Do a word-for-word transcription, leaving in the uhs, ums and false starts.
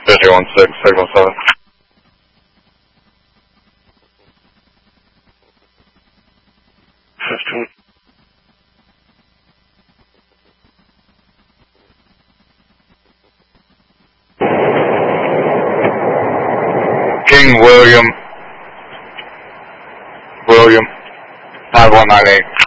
fifty-one six, signal seven. fifteen. King William. William. five one nine eight.